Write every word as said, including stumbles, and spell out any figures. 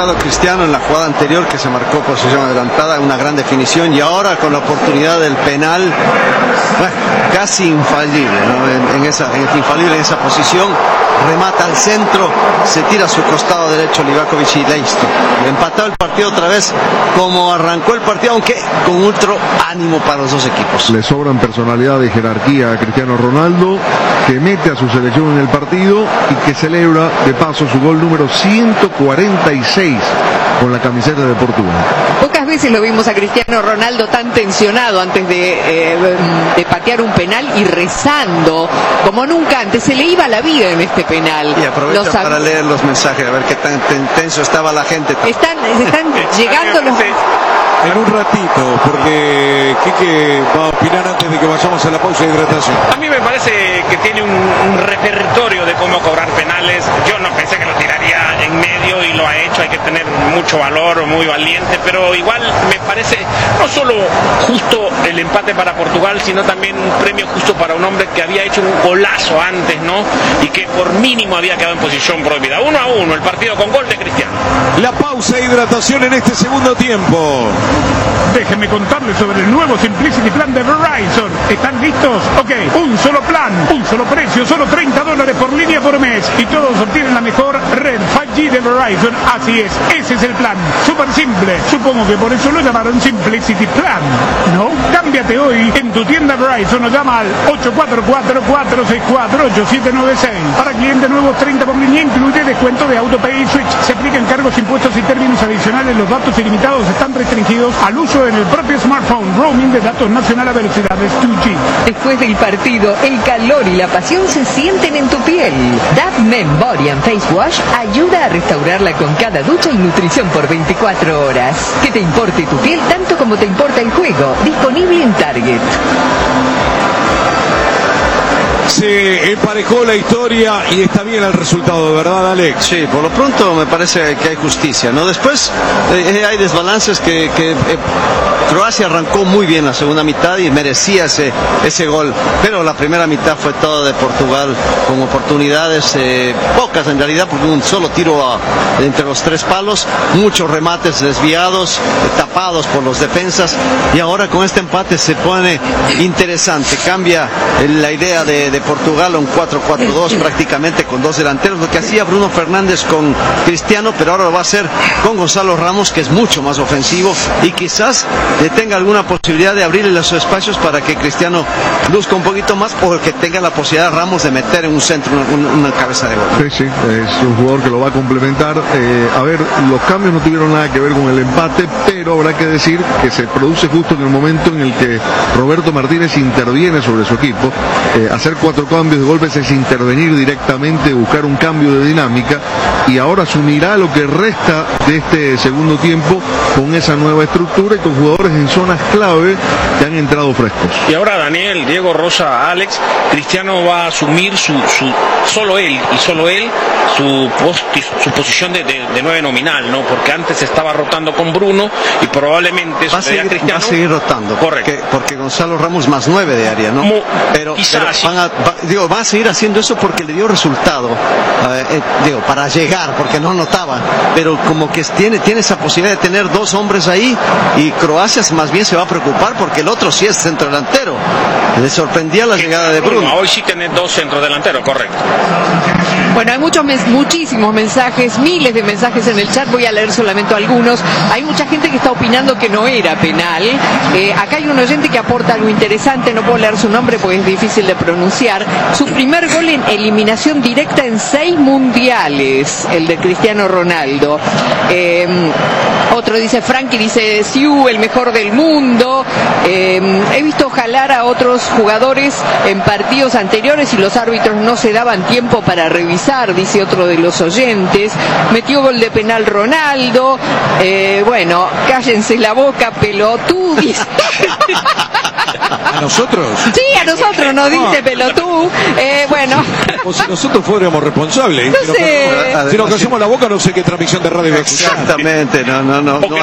adelantado Cristiano en la jugada anterior, que se marcó posición adelantada, una gran definición, y ahora con la oportunidad del penal, bueno, casi infalible, ¿no? en, en esa, en, infalible en esa posición, remata al centro, se tira a su costado derecho Livakovic y listo. Empatado el partido otra vez, como arrancó el partido, aunque con otro ánimo para los dos equipos. Le sobran personalidad y jerarquía a Cristiano Ronaldo, que mete a su selección en el partido y que celebra de paso su gol número ciento cuarenta y seis con la camiseta de Portugal. Pocas veces lo vimos a Cristiano Ronaldo tan tensionado antes de, eh, de patear un penal y rezando como nunca antes. Se le iba la vida en este penal. Y aprovecha los para leer los mensajes, a ver qué tan tenso estaba la gente. Están, están llegando los... En un ratito, porque Quique va a opinar antes de que vayamos a la pausa de hidratación. A mí me parece que tiene un, un repertorio de cómo cobrar penales. Yo no pensé que lo tiraría en medio y lo ha hecho. Hay que tener mucho valor, muy valiente, pero igual me parece no solo justo el empate para Portugal, sino también un premio justo para un hombre que había hecho un golazo antes, ¿no? Y que por mínimo había quedado en posición prohibida. Uno a uno, el partido con gol de Cristiano. La pausa de hidratación en este segundo tiempo. Déjenme contarles sobre el nuevo Simplicity Plan de Verizon. ¿Están listos? Ok, un solo plan, un solo precio, solo treinta dólares por línea por mes. Y todos obtienen la mejor red cinco G de Verizon. Así es, ese es el plan. Súper simple. Supongo que por eso lo llamaron Simplicity Plan, ¿no? Cámbiate hoy en tu tienda Verizon o llama al ocho cuatro cuatro, cuatro seis cuatro, ocho siete nueve seis. Para clientes nuevos, treinta por línea, incluye descuento de AutoPay y Switch. Se aplican cargos, impuestos y términos adicionales. Los datos ilimitados están restringidos al uso en el propio smartphone. Roaming de datos nacional a velocidades dos G. Después del partido, el calor y la pasión se sienten en tu piel. Dove Men Body and Face Wash ayuda a restaurarla con cada ducha y nutrición por veinticuatro horas. Que te importe tu piel tanto como te importa el juego. Disponible en Target. Se emparejó la historia y está bien el resultado, ¿verdad, Alex? Sí, por lo pronto me parece que hay justicia, ¿no? Después eh, hay desbalances que, que eh, Croacia arrancó muy bien la segunda mitad y merecía ese, ese gol, pero la primera mitad fue toda de Portugal, con oportunidades eh, pocas en realidad, porque un solo tiro a, entre los tres palos, muchos remates desviados, eh, tapados por los defensas, y ahora con este empate se pone interesante, cambia eh, la idea de, de Portugal a un cuatro cuatro dos prácticamente con dos delanteros, lo que hacía Bruno Fernández con Cristiano, pero ahora lo va a hacer con Gonzalo Ramos, que es mucho más ofensivo y quizás le tenga alguna posibilidad de abrirle los espacios para que Cristiano luzca un poquito más, o que tenga la posibilidad Ramos de meter en un centro una, una cabeza de gol. Sí, sí, es un jugador que lo va a complementar. Eh, a ver, los cambios no tuvieron nada que ver con el empate, pero habrá que decir que se produce justo en el momento en el que Roberto Martínez interviene sobre su equipo. Eh, hacer cuatro cambios de golpes es intervenir directamente, buscar un cambio de dinámica, y ahora asumirá lo que resta de este segundo tiempo con esa nueva estructura y con jugadores en zonas clave que han entrado frescos. Y ahora Daniel, Diego, Rosa, Alex, Cristiano va a asumir su, su solo él y solo él su, post, su posición de, de, de nueve nominal, ¿no? Porque antes estaba rotando con Bruno y probablemente va a seguir, Cristiano. Va a seguir rotando, correcto, porque, porque Gonzalo Ramos más nueve de área, ¿no? Mo, pero, pero van a, va, digo, van a seguir haciendo eso porque le dio resultado, eh, eh, digo, para llegar, porque no notaba, pero como que tiene, tiene esa posibilidad de tener dos hombres ahí, y Croacia más bien se va a preocupar porque el otro sí es centro delantero. Le sorprendía la llegada de Bruno. Hoy sí tenés dos centros delanteros, correcto. Bueno, hay muchos, muchísimos mensajes, miles de mensajes en el chat, voy a leer solamente algunos. Hay mucha gente que está opinando que no era penal. Eh, acá hay un oyente que aporta algo interesante, no puedo leer su nombre porque es difícil de pronunciar. Su primer gol en eliminación directa en seis mundiales, el de Cristiano Ronaldo. Eh, otro dice, Frankie dice, Siu, el mejor del mundo. Eh, he visto jalar a otros jugadores en partidos anteriores y los árbitros no se daban tiempo para revisar, dice otro de los oyentes. Metió gol de penal Ronaldo. Eh, bueno, cállense la boca, pelotú, dice. ¿A nosotros? Sí, a nosotros nos dice pelotú. Eh, bueno. O si nosotros fuéramos responsables. No sé. Si nos callamos la boca, no sé qué transmisión de radio. Exactamente, no, no, no. no